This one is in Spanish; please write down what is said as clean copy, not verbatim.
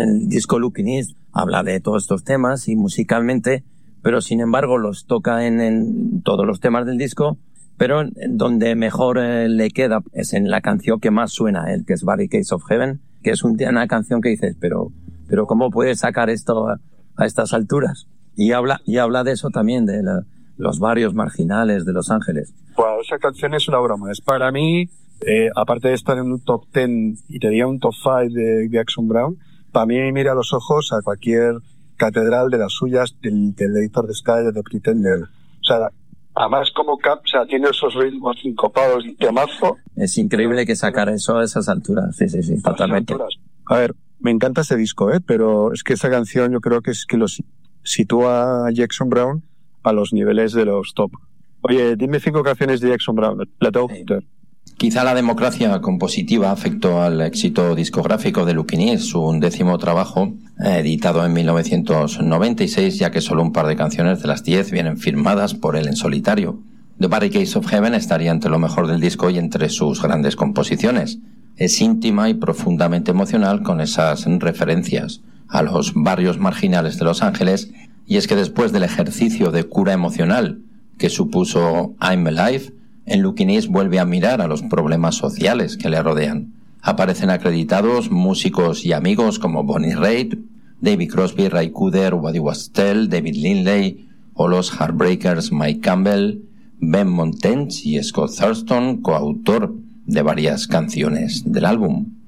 el disco Looking East habla de todos estos temas y musicalmente, pero sin embargo los toca en todos los temas del disco, pero donde mejor le queda es en la canción que más suena, el que es Barricades of Heaven, que es una canción que dices, pero ¿cómo puedes sacar esto a estas alturas? Y habla de eso también, de los barrios marginales de Los Ángeles. Wow, esa canción es una broma. Es para mí, aparte de estar en un top 10 y te diría un top 5 de Jackson Browne, para mí mira a los ojos a cualquier catedral de las suyas, del Light of the Sky, de The Pretender. O sea, además como tiene esos ritmos sincopados y temazo. Es increíble que sacar eso a esas alturas. Sí, totalmente. A ver, me encanta ese disco, pero es que esa canción yo creo que es que los sitúa a Jackson Browne a los niveles de los top. Oye, dime 5 canciones de Jackson Browne. La tengo que meter. Quizá la democracia compositiva afectó al éxito discográfico de Looking East, su 11º trabajo, editado en 1996, ya que solo un par de canciones de las 10 vienen firmadas por él en solitario. The Barricades of Heaven estaría entre lo mejor del disco y entre sus grandes composiciones. Es íntima y profundamente emocional con esas referencias a los barrios marginales de Los Ángeles, y es que después del ejercicio de cura emocional que supuso I'm Alive, en Looking East vuelve a mirar a los problemas sociales que le rodean. Aparecen acreditados músicos y amigos como Bonnie Raitt, David Crosby, Ray Cooder, Waddy Wachtel, David Lindley o los Heartbreakers Mike Campbell, Ben Montens y Scott Thurston, coautor de varias canciones del álbum.